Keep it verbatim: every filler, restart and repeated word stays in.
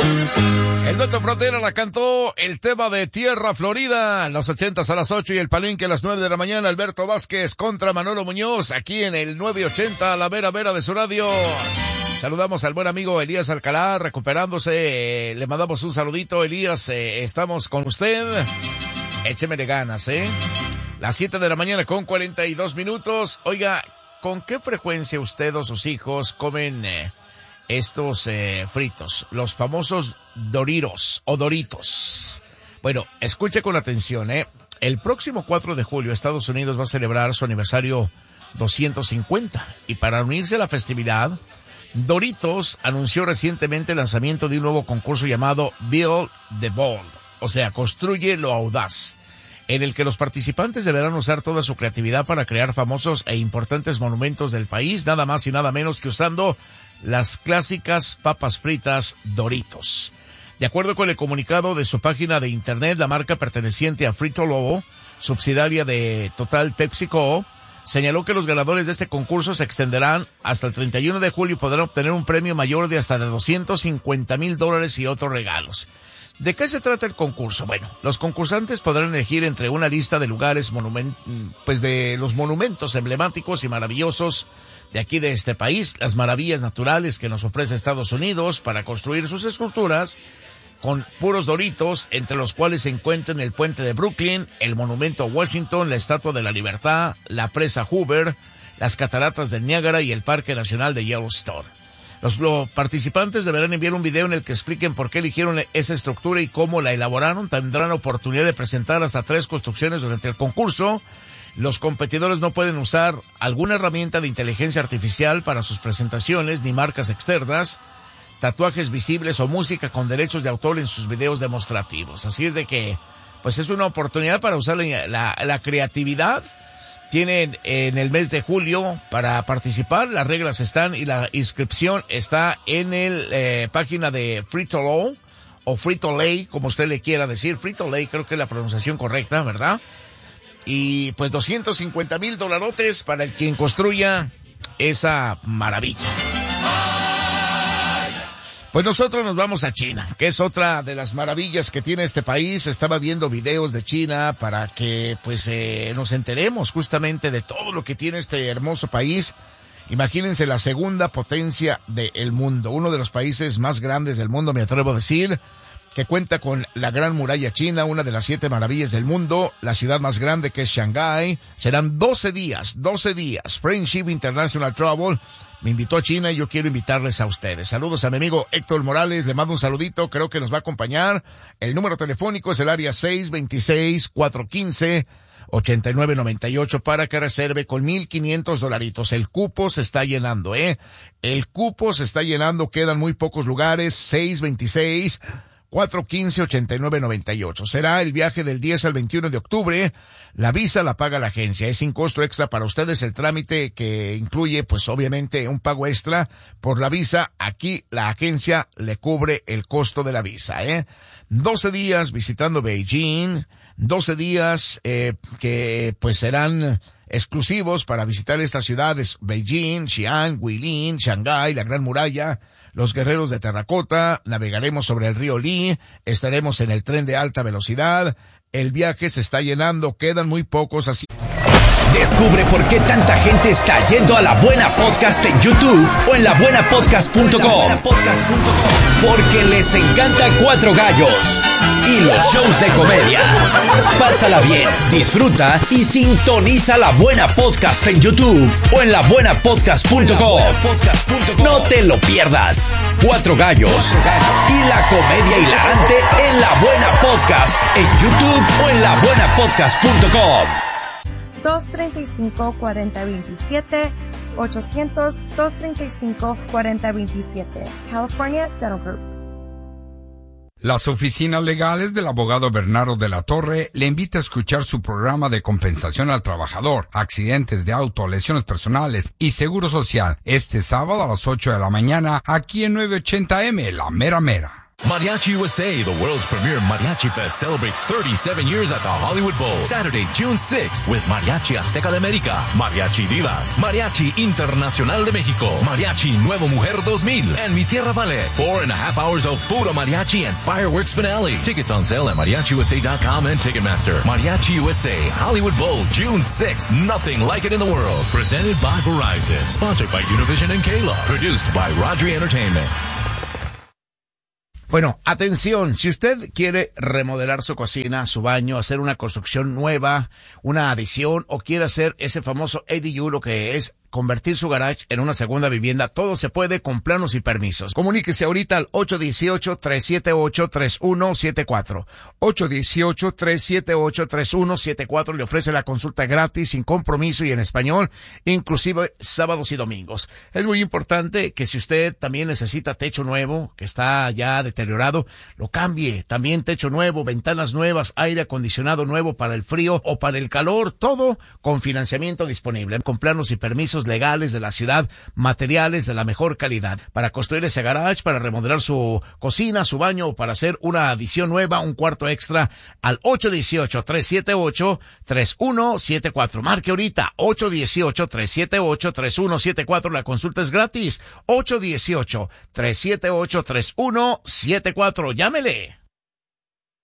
El Dueto Frontera la cantó el tema de Tierra Florida, los ochentas a las ocho y el Palenque a las nueve de la mañana. Alberto Vázquez contra Manolo Muñoz, aquí en el nueve ochenta, la vera vera de su radio. Saludamos al buen amigo Elías Alcalá, recuperándose. Eh, le mandamos un saludito, Elías, eh, estamos con usted. Écheme de ganas, ¿eh? Las siete de la mañana con cuarenta y dos minutos. Oiga, ¿con qué frecuencia usted o sus hijos comen eh, estos eh, fritos? Los famosos Doritos o Doritos. Bueno, escuche con atención, ¿eh? El próximo cuatro de julio Estados Unidos va a celebrar su aniversario doscientos cincuenta. Y para unirse a la festividad, Doritos anunció recientemente el lanzamiento de un nuevo concurso llamado Build the Bold. O sea, construye lo audaz, en el que los participantes deberán usar toda su creatividad para crear famosos e importantes monumentos del país, nada más y nada menos que usando las clásicas papas fritas Doritos. De acuerdo con el comunicado de su página de internet, la marca perteneciente a Frito Lobo, subsidiaria de Total PepsiCo, señaló que los ganadores de este concurso se extenderán hasta el treinta y uno de julio y podrán obtener un premio mayor de hasta de doscientos cincuenta mil dólares y otros regalos. ¿De qué se trata el concurso? Bueno, los concursantes podrán elegir entre una lista de lugares monument, pues de los monumentos emblemáticos y maravillosos de aquí de este país, las maravillas naturales que nos ofrece Estados Unidos para construir sus esculturas con puros Doritos, entre los cuales se encuentran el puente de Brooklyn, el monumento a Washington, la Estatua de la Libertad, la presa Hoover, las cataratas del Niágara y el Parque Nacional de Yellowstone. Los, los participantes deberán enviar un video en el que expliquen por qué eligieron esa estructura y cómo la elaboraron. Tendrán la oportunidad de presentar hasta tres construcciones durante el concurso. Los competidores no pueden usar alguna herramienta de inteligencia artificial para sus presentaciones, ni marcas externas, tatuajes visibles o música con derechos de autor en sus videos demostrativos. Así es de que, pues es una oportunidad para usar la, la, la creatividad. Tienen en el mes de julio para participar, las reglas están y la inscripción está en el eh, página de Frito Low o Frito Lay, como usted le quiera decir. Frito Lay creo que es la pronunciación correcta, ¿verdad? Y pues doscientos cincuenta mil dolarotes para el quien construya esa maravilla. Pues nosotros nos vamos a China, que es otra de las maravillas que tiene este país. Estaba viendo videos de China para que pues eh, nos enteremos justamente de todo lo que tiene este hermoso país. Imagínense, la segunda potencia del mundo, uno de los países más grandes del mundo, me atrevo a decir, que cuenta con la Gran Muralla China, una de las siete maravillas del mundo, la ciudad más grande que es Shanghái. Serán doce días, doce días. Friendship International Travel me invitó a China y yo quiero invitarles a ustedes. Saludos a mi amigo Héctor Morales, le mando un saludito, creo que nos va a acompañar. El número telefónico es el área seis veintiséis, cuatrocientos quince, ochenta y nueve noventa y ocho para que reserve con mil quinientos dolaritos. El cupo se está llenando, ¿eh? El cupo se está llenando, quedan muy pocos lugares. seis veintiséis, cuatrocientos quince, ochenta y nueve noventa y ocho. Será el viaje del diez al veintiuno de octubre. La visa la paga la agencia. Es sin costo extra para ustedes el trámite, que incluye, pues obviamente, un pago extra por la visa. Aquí la agencia le cubre el costo de la visa, ¿eh? doce días visitando Beijing. doce días, eh, que pues serán exclusivos para visitar estas ciudades: Beijing, Xi'an, Guilin, Shanghái, la Gran Muralla, los guerreros de terracota. Navegaremos sobre el río Li, estaremos en el tren de alta velocidad. El viaje se está llenando, quedan muy pocos, así. Descubre por qué tanta gente está yendo a La Buena Podcast en YouTube o en la buena podcast punto com. Porque les encanta Cuatro Gallos y los shows de comedia. Pásala bien, disfruta y sintoniza La Buena Podcast en YouTube o en la buena podcast punto com. No te lo pierdas. Cuatro Gallos y la comedia hilarante en La Buena Podcast en YouTube o en la buena podcast punto com. dos treinta y cinco, cuarenta veintisiete, ochocientos, dos treinta y cinco, cuarenta veintisiete. California Dental Group. Las oficinas legales del abogado Bernardo de la Torre le invita a escuchar su programa de compensación al trabajador, accidentes de auto, lesiones personales y seguro social este sábado a las ocho de la mañana aquí en nueve ochenta eme, La Mera Mera. Mariachi U S A, the world's premier Mariachi Fest, celebrates thirty-seven years at the Hollywood Bowl. Saturday, June sixth, with Mariachi Azteca de América, Mariachi Divas, Mariachi Internacional de México, Mariachi Nuevo Mujer dos mil, and Mi Tierra Ballet. Four and a half hours of puro mariachi and fireworks finale. Tickets on sale at mariachi u s a dot com and Ticketmaster. Mariachi U S A, Hollywood Bowl, June sixth. Nothing like it in the world. Presented by Verizon. Sponsored by Univision and K-Love. Produced by Rodri Entertainment. Bueno, atención, si usted quiere remodelar su cocina, su baño, hacer una construcción nueva, una adición, o quiere hacer ese famoso A D U, lo que es convertir su garage en una segunda vivienda, todo se puede con planos y permisos. Comuníquese ahorita al ocho uno ocho, tres siete ocho, tres uno siete cuatro. ocho uno ocho, tres siete ocho, tres uno siete cuatro. Le ofrece la consulta gratis, sin compromiso y en español, inclusive sábados y domingos. Es muy importante que si usted también necesita techo nuevo, que está ya deteriorado, lo cambie. También techo nuevo, ventanas nuevas, aire acondicionado nuevo para el frío o para el calor, todo con financiamiento disponible, con planos y permisos legales de la ciudad, materiales de la mejor calidad, para construir ese garage, para remodelar su cocina, su baño, o para hacer una adición nueva, un cuarto extra, al ocho uno ocho, tres siete ocho, tres uno siete cuatro. Marque ahorita, ocho uno ocho, tres siete ocho, tres uno siete cuatro, la consulta es gratis, ocho uno ocho, tres siete ocho, tres uno siete cuatro, llámele.